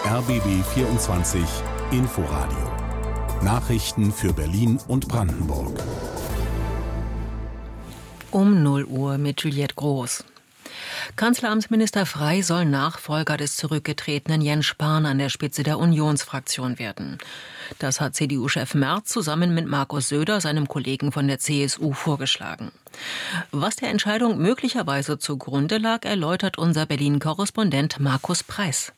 RBB 24 Inforadio. Nachrichten für Berlin und Brandenburg. Um 0 Uhr mit Juliette Groß. Kanzleramtsminister Frey soll Nachfolger des zurückgetretenen Jens Spahn an der Spitze der Unionsfraktion werden. Das hat CDU-Chef Merz zusammen mit Markus Söder, seinem Kollegen von der CSU, vorgeschlagen. Was der Entscheidung möglicherweise zugrunde lag, erläutert unser Berlin-Korrespondent Markus Preis.